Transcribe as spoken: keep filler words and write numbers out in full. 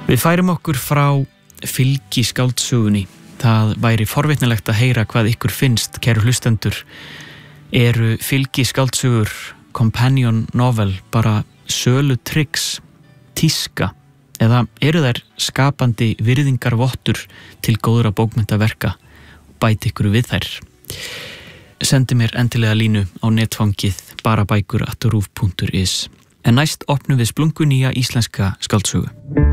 Við færum okkur frá fylgi skáldsögunni. Það væri forvitnilegt að heyra hvað ykkur finnst, kæru hlustendur. Eru fylgi skáldsögur, companion novel, bara sölu tricks, tíska, eða eru þær skapandi virðingarvottur til góðra bókmenntaverka og bæti ykkur við þær? Sendi mér endilega línu á netfangið barabækur at rúv punktur is. En næst opnum við splunkunýja íslenska skáldsögu.